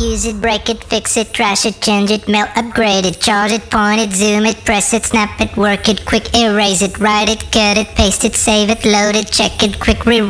Use it, break it, fix it, trash it, change it, melt, upgrade it, charge it, point it, zoom it, press it, snap it, work it, quick erase it, write it, cut it, paste it, save it, load it, check it, quick rewrite